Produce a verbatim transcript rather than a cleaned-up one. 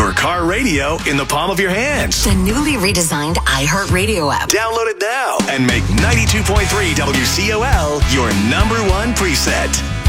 Your car radio in the palm of your hands. The newly redesigned iHeartRadio app. Download it now and make ninety-two point three W C O L your number one preset.